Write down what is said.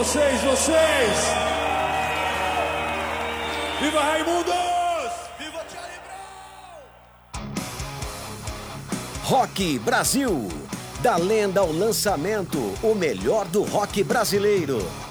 vocês! Viva Raimundos! Viva Charlie Brown! Rock Brasil. Da lenda ao lançamento, o melhor do rock brasileiro.